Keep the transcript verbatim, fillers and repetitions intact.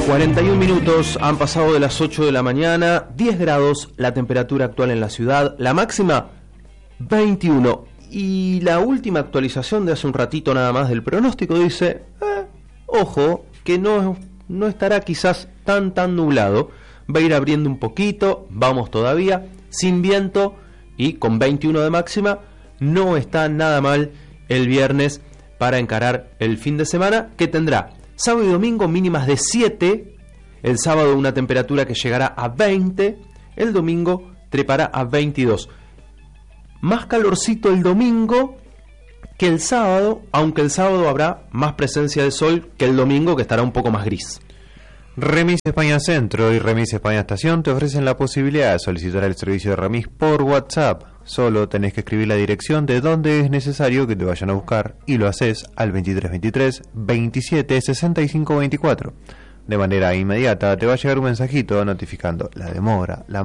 cuarenta y un minutos han pasado de las ocho de la mañana, diez grados la temperatura actual en la ciudad, la máxima veintiuno. Y la última actualización de hace un ratito nada más del pronóstico dice, eh, ojo, que no, no estará quizás tan tan nublado, va a ir abriendo un poquito, vamos todavía, sin viento y con veintiuno de máxima, no está nada mal el viernes para encarar el fin de semana, que tendrá sábado y domingo mínimas de siete, el sábado una temperatura que llegará a veinte, el domingo trepará a veintidós. Más calorcito el domingo que el sábado, aunque el sábado habrá más presencia de sol que el domingo, que estará un poco más gris. Remis España Centro y Remis España Estación te ofrecen la posibilidad de solicitar el servicio de remis por WhatsApp. Solo tenés que escribir la dirección de donde es necesario que te vayan a buscar y lo haces al veintitrés veintitrés veintisiete sesenta y cinco veinticuatro. De manera inmediata te va a llegar un mensajito notificando la demora, la